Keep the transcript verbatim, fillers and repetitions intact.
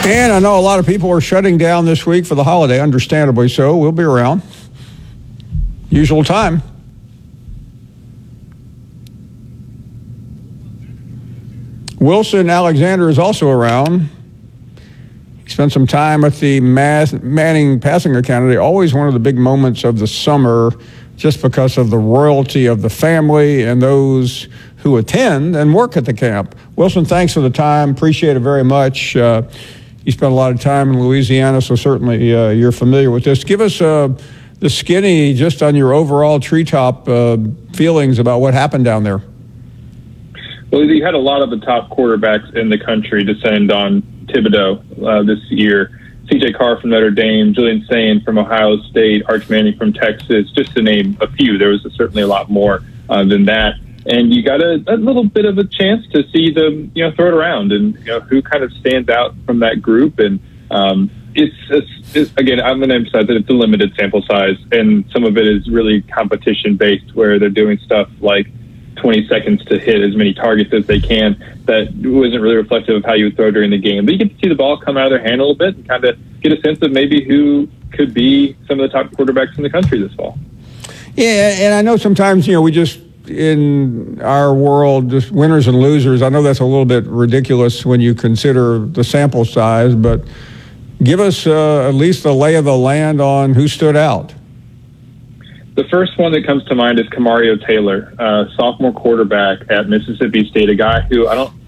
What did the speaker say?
And I know a lot of people are shutting down this week for the holiday, understandably so. We'll be around. Usual time. Wilson Alexander is also around. He spent some time at the Mass, Manning Passing Academy, always one of the big moments of the summer, just because of the royalty of the family and those who attend and work at the camp. Wilson, thanks for the time. Appreciate it very much. Uh, you spent a lot of time in Louisiana, so certainly uh, you're familiar with this. Give us uh, the skinny, just on your overall treetop uh, feelings about what happened down there. Well, you had a lot of the top quarterbacks in the country descend on Thibodeau uh, this year. C J Carr from Notre Dame, Julian Sayin from Ohio State, Arch Manning from Texas, just to name a few. There was certainly a lot more uh, than that. And you got a, a little bit of a chance to see them, you know, throw it around and, you know, who kind of stands out from that group. And um, it's, it's, it's, again, I'm going to emphasize that it's a limited sample size, and some of it is really competition-based, where they're doing stuff like twenty seconds to hit as many targets as they can. That wasn't really reflective of how you would throw during the game. But you get to see the ball come out of their hand a little bit and kind of get a sense of maybe who could be some of the top quarterbacks in the country this fall. Yeah, and I know sometimes, you know, we just, in our world, just winners and losers. I know that's a little bit ridiculous when you consider the sample size, but give us uh, at least the lay of the land on who stood out. The first one that comes to mind is Camario Taylor, uh, sophomore quarterback at Mississippi State, a guy who I don't